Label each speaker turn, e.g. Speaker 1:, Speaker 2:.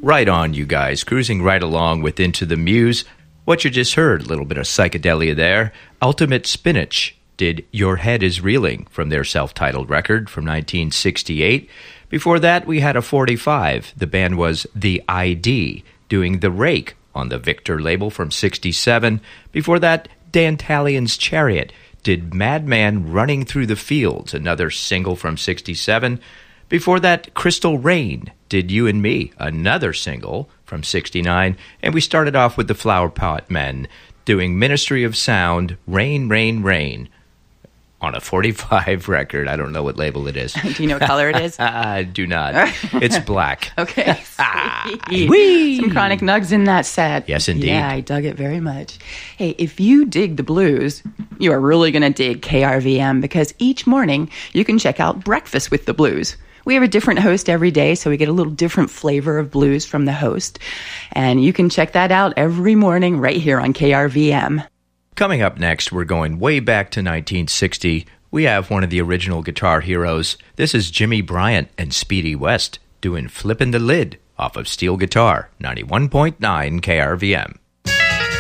Speaker 1: Right on, you guys, cruising right along with Into the Muse. What you just heard, a little bit of psychedelia there. Ultimate Spinach did Your Head is Reeling from their self-titled record from 1968. Before that, we had a 45. The band was The ID, doing The Rake on the Victor label from 67. Before that, Dan Talien's Chariot did Madman Running Through the Fields, another single from 67. Before that, Crystal Rain did You and Me, another single from 69. And we started off with the Flower Pot Men doing Ministry of Sound, Rain, Rain, Rain, on a 45 record. I don't know what label it is.
Speaker 2: Do you know what color it is?
Speaker 1: I do not. It's black.
Speaker 2: Okay.
Speaker 1: Whee!
Speaker 2: Some Chronic Nugs in that set.
Speaker 1: Yes, indeed.
Speaker 2: Yeah, I dug it very much. Hey, if you dig the blues, you are really going to dig KRVM, because each morning you can check out Breakfast with the Blues. We have a different host every day, so we get a little different flavor of blues from the host. And you can check that out every morning right here on KRVM.
Speaker 1: Coming up next, we're going way back to 1960. We have one of the original guitar heroes. This is Jimmy Bryant and Speedy West doing Flippin' the Lid off of Steel Guitar, 91.9 KRVM.